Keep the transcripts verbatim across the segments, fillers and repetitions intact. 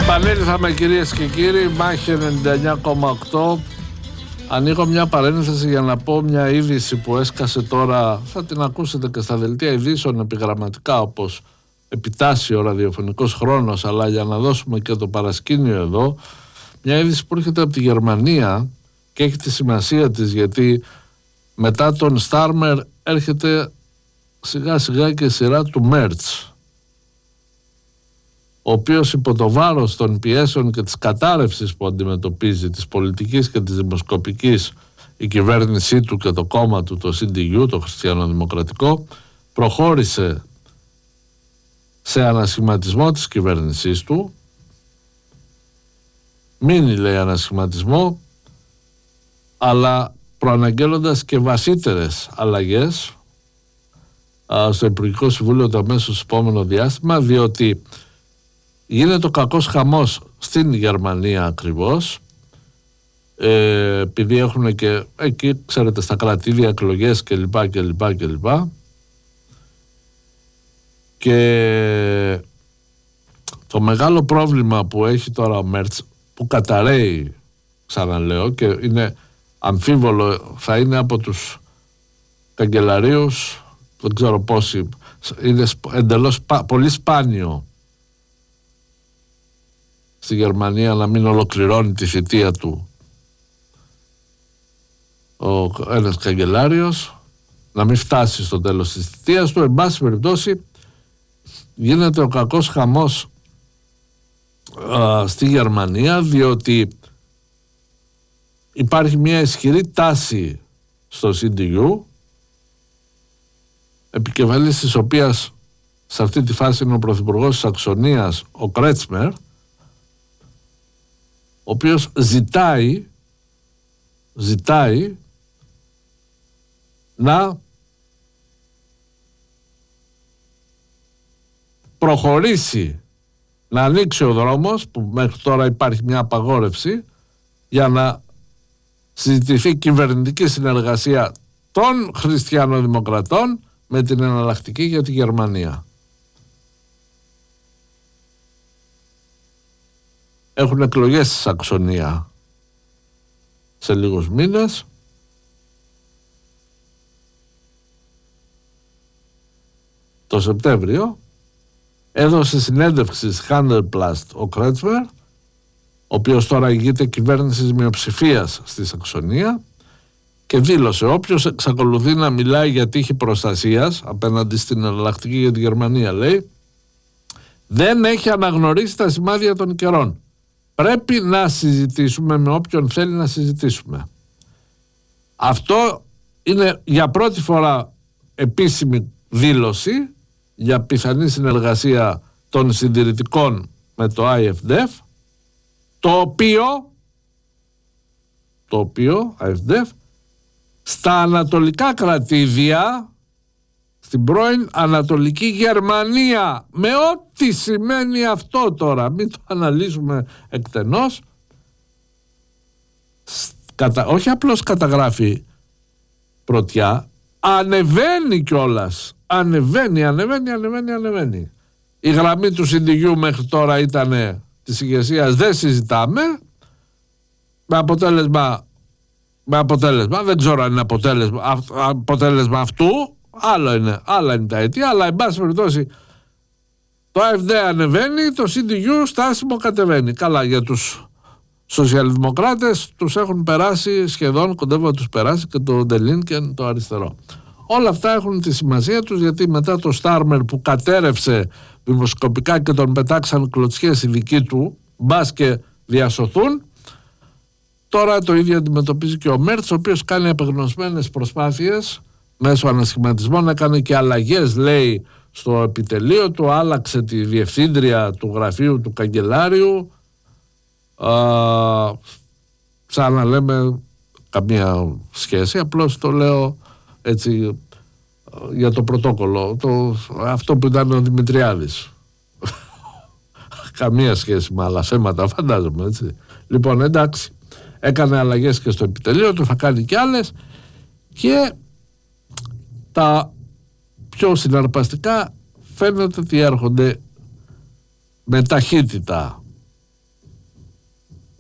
Επανήλθαμε κυρίες και κύριοι, μάχη ενενήντα εννιά κόμμα οκτώ. Ανοίγω μια παρένθεση για να πω μια είδηση που έσκασε τώρα, θα την ακούσετε και στα δελτία ειδήσεων επιγραμματικά όπως επιτάσσει ο ραδιοφωνικός χρόνος, αλλά για να δώσουμε και το παρασκήνιο εδώ, μια είδηση που έρχεται από τη Γερμανία και έχει τη σημασία της, γιατί μετά τον Στάρμερ έρχεται σιγά σιγά και η σειρά του Μέρτς, ο οποίος υπό το βάρος των πιέσεων και της κατάρρευσης που αντιμετωπίζει, της πολιτικής και της δημοσκοπικής, η κυβέρνησή του και το κόμμα του, το σι ντι γιου, το Χριστιανοδημοκρατικό, προχώρησε σε ανασχηματισμό της κυβέρνησής του. Μείνει, λέει, ανασχηματισμό, αλλά προαναγγέλλοντας και βασίτερες αλλαγές α, στο Υπουργικό Συμβούλιο το αμέσως επόμενο διάστημα, διότι γίνεται ο κακός χαμός στην Γερμανία ακριβώς, ε, επειδή έχουν και εκεί, ξέρετε, στα κρατήδια εκλογές κλπ κλπ κλπ. Και το μεγάλο πρόβλημα που έχει τώρα ο Μέρτς, που καταραίει, ξαναλέω, και είναι αμφίβολο, θα είναι από τους καγκελαρίους, δεν ξέρω πόσοι, είναι εντελώς πολύ σπάνιο στη Γερμανία να μην ολοκληρώνει τη θητεία του ο ένας καγκελάριος, να μην φτάσει στο τέλος της θητείας του. Εν πάση περιπτώσει, γίνεται ο κακός χαμός α, στη Γερμανία, διότι υπάρχει μια ισχυρή τάση στο σι ντι γιου, επικεφαλής της οποίας σε αυτή τη φάση είναι ο πρωθυπουργός της Σαξονίας, ο Κρέτσμερ, ο οποίος ζητάει ζητάει να προχωρήσει, να ανοίξει ο δρόμος, που μέχρι τώρα υπάρχει μια απαγόρευση, για να συζητηθεί κυβερνητική συνεργασία των χριστιανοδημοκρατών με την εναλλακτική για τη Γερμανία. Έχουν εκλογές στη Σαξονία σε λίγους μήνες. Το Σεπτέμβριο έδωσε συνέντευξη στη Handelsblatt ο Κρέτσμερ, ο οποίος τώρα ηγείται κυβέρνησης μειοψηφίας στη Σαξονία, και δήλωσε: όποιος εξακολουθεί να μιλάει για τύχη προστασίας απέναντι στην εναλλακτική για τη Γερμανία, λέει, δεν έχει αναγνωρίσει τα σημάδια των καιρών. Πρέπει να συζητήσουμε με όποιον θέλει να συζητήσουμε. Αυτό είναι για πρώτη φορά επίσημη δήλωση για πιθανή συνεργασία των συντηρητικών με το άι εφ ντι εφ, το οποίο το οποίο άι εφ ντι εφ στα ανατολικά κρατήδια, στην πρώην Ανατολική Γερμανία, με ό,τι σημαίνει αυτό τώρα, μην το αναλύσουμε εκτενώς, κατα... όχι απλώς καταγράφει πρωτιά, ανεβαίνει κιόλας, ανεβαίνει, ανεβαίνει, ανεβαίνει, ανεβαίνει. Η γραμμή του σι ντι γιου μέχρι τώρα ήταν της ηγεσίας, δεν συζητάμε, με αποτέλεσμα, με αποτέλεσμα, δεν ξέρω αν είναι αποτέλεσμα, αποτέλεσμα αυτού, άλλο είναι, άλλα είναι τα αιτία, αλλά εν πάση περιπτώσει το άι εφ ντι ανεβαίνει, το σι ντι γιου στάσιμο κατεβαίνει. Καλά, για τους σοσιαλδημοκράτες τους έχουν περάσει σχεδόν, κοντεύω να τους περάσει και το Ντελίν και το αριστερό. Όλα αυτά έχουν τη σημασία τους, γιατί μετά το Στάρμερ που κατέρευσε δημοσκοπικά και τον πετάξαν κλωτσιές οι δικοί του, μπας και διασωθούν, τώρα το ίδιο αντιμετωπίζει και ο Μέρτς, ο οποίος κάνει απεγνωσμένες προσπάθειες μέσω ανασχηματισμών, έκανε και αλλαγές, λέει, στο επιτελείο του, άλλαξε τη διευθύντρια του γραφείου του καγκελάριου, α, σαν να λέμε καμία σχέση, απλώς το λέω έτσι για το πρωτόκολλο, το, αυτό που ήταν ο Δημητριάδης. Καμία σχέση με άλλα θέματα, φαντάζομαι, έτσι. Λοιπόν, εντάξει, έκανε αλλαγές και στο επιτελείο του, θα κάνει και άλλες, και τα πιο συναρπαστικά φαίνεται ότι έρχονται με ταχύτητα.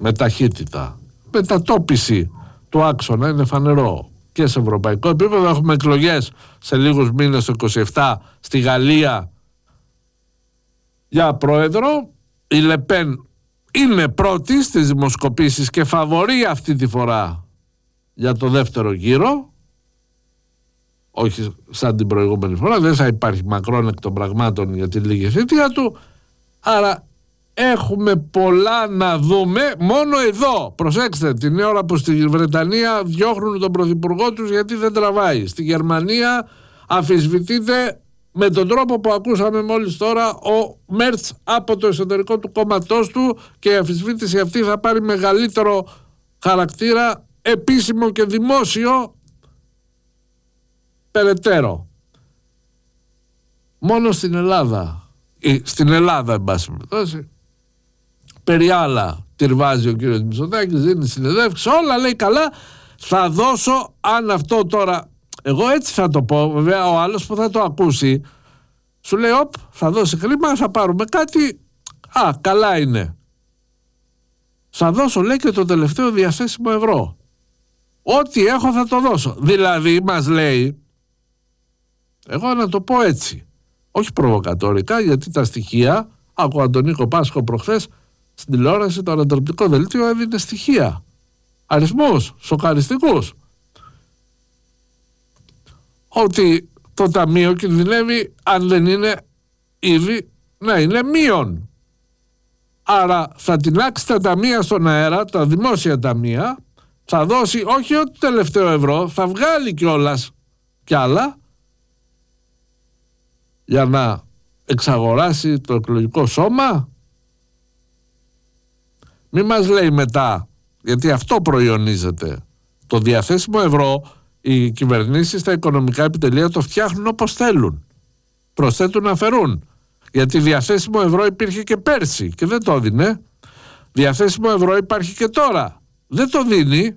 με ταχύτητα. Μετατόπιση του άξονα είναι φανερό και σε ευρωπαϊκό επίπεδο. Έχουμε εκλογές σε λίγους μήνες, το είκοσι επτά, στη Γαλλία για πρόεδρο. Η Λεπέν είναι πρώτη στις δημοσκοπήσεις και φαβορεί αυτή τη φορά για το δεύτερο γύρο. Όχι σαν την προηγούμενη φορά, δεν θα υπάρχει Μακρόν εκ των πραγμάτων για τη λίγη θητεία του. Άρα έχουμε πολλά να δούμε μόνο εδώ. Προσέξτε, την ώρα που στη Βρετανία διώχνουν τον πρωθυπουργό τους γιατί δεν τραβάει. Στη Γερμανία αμφισβητείται με τον τρόπο που ακούσαμε μόλις τώρα ο Μέρτς από το εσωτερικό του κόμματός του, και η αμφισβήτηση αυτή θα πάρει μεγαλύτερο χαρακτήρα επίσημο και δημόσιο περαιτέρω. Μόνο στην Ελλάδα, ή στην Ελλάδα εν πάση περιπτώσει, περί άλλα τυρβάζει ο κύριος Μητσοτάκης, δίνει συνεντεύξεις, όλα λέει καλά. Θα δώσω, αν αυτό τώρα, εγώ έτσι θα το πω, βέβαια ο άλλος που θα το ακούσει σου λέει οπ, θα δώσει χρήμα, θα πάρουμε κάτι, α, καλά είναι. Θα δώσω, λέει, και το τελευταίο διαθέσιμο ευρώ. Ό,τι έχω θα το δώσω. Δηλαδή μας λέει, εγώ να το πω έτσι, όχι προβοκατορικά, γιατί τα στοιχεία, άκουγα τον Νίκο Πάσχο προχθές στην τηλεόραση, το ανατροπτικό δελτίο έδινε στοιχεία, αριθμούς σοκαριστικούς, ότι το ταμείο κινδυνεύει, αν δεν είναι ήδη, να είναι μείον. Άρα θα τεινάξει τα ταμεία στον αέρα, τα δημόσια ταμεία, θα δώσει όχι ό,τι τελευταίο ευρώ, θα βγάλει κιόλας κι άλλα για να εξαγοράσει το εκλογικό σώμα. Μη μας λέει μετά, γιατί αυτό προϊονίζεται, το διαθέσιμο ευρώ οι κυβερνήσεις στα οικονομικά επιτελεία το φτιάχνουν όπως θέλουν, προσθέτουν, αφαιρούν, γιατί διαθέσιμο ευρώ υπήρχε και πέρσι και δεν το δίνε, διαθέσιμο ευρώ υπάρχει και τώρα, δεν το δίνει.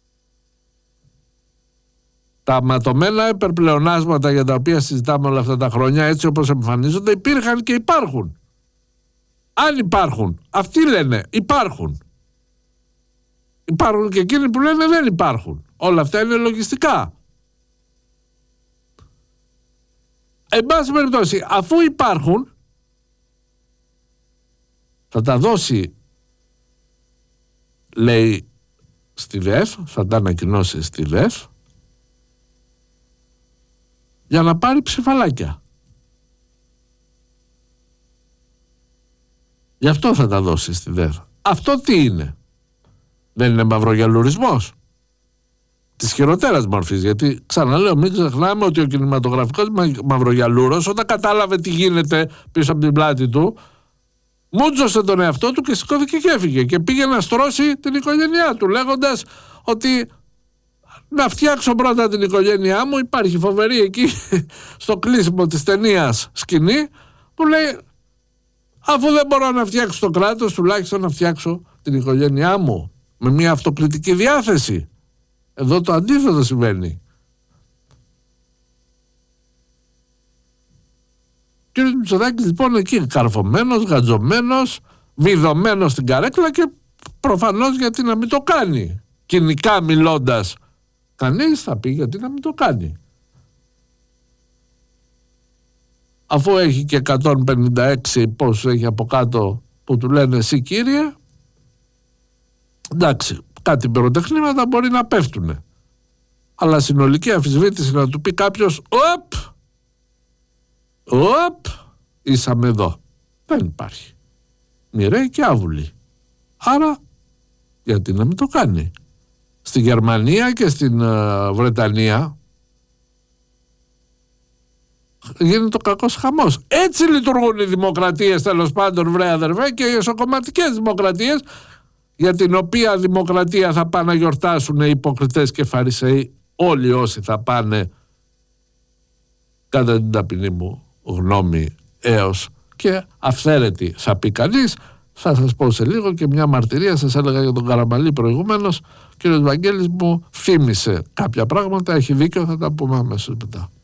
Τα ματωμένα υπερπλεονάσματα για τα οποία συζητάμε όλα αυτά τα χρόνια, έτσι όπως εμφανίζονται, υπήρχαν και υπάρχουν. Αν υπάρχουν, αυτοί λένε υπάρχουν. Υπάρχουν και εκείνοι που λένε δεν υπάρχουν. Όλα αυτά είναι λογιστικά. Εν πάση περιπτώσει, αφού υπάρχουν, θα τα δώσει, λέει, στη ΔΕΦ, θα τα ανακοινώσει στη ΔΕΦ, για να πάρει ψηφαλάκια. Γι' αυτό θα τα δώσει στη ΔΕΦ. Αυτό τι είναι? Δεν είναι μαυρογιαλουρισμός της χειροτέρας μορφής? Γιατί ξαναλέω, μην ξεχνάμε ότι ο κινηματογραφικός μαυρογιαλούρος, όταν κατάλαβε τι γίνεται πίσω από την πλάτη του, μούτζωσε τον εαυτό του και σηκώθηκε και έφυγε και πήγε να στρώσει την οικογένειά του, λέγοντας ότι να φτιάξω πρώτα την οικογένειά μου. Υπάρχει φοβερή εκεί στο κλείσιμο της ταινίας σκηνή που λέει, αφού δεν μπορώ να φτιάξω το κράτος, τουλάχιστον να φτιάξω την οικογένειά μου, με μια αυτοκριτική διάθεση. Εδώ το αντίθετο συμβαίνει. Κύριος Μητσοτάκης λοιπόν εκεί καρφωμένος, γατζωμένος, βιδωμένος στην καρέκλα, και προφανώς γιατί να μην το κάνει. Κοινικά μιλώντας, κανείς θα πει γιατί να μην το κάνει. Αφού έχει και εκατόν πενήντα έξι πόσους έχει από κάτω που του λένε εσύ κύριε, εντάξει, κάτι πυροτεχνήματα μπορεί να πέφτουνε, αλλά συνολική αμφισβήτηση να του πει κάποιος οπ, οπ, ήσαμε εδώ, δεν υπάρχει. Μοιραίοι και άβουλοι. Άρα γιατί να μην το κάνει? Στη Γερμανία και στην uh, Βρετανία γίνεται ο κακός χαμός. Έτσι λειτουργούν οι δημοκρατίες, τέλος πάντων, βρε αδερφέ, και οι εσωκομματικές δημοκρατίες, για την οποία δημοκρατία θα πάνε να γιορτάσουν οι υποκριτές και φαρισαίοι, όλοι όσοι θα πάνε, κατά την ταπεινή μου γνώμη, έως και αυθαίρετη, θα πει κανείς. Θα σας πω σε λίγο και μια μαρτυρία, σας έλεγα για τον Καραμαλή προηγουμένως. Ο κύριος Βαγγέλης μου θύμισε κάποια πράγματα, έχει δίκιο, θα τα πούμε αμέσως μετά.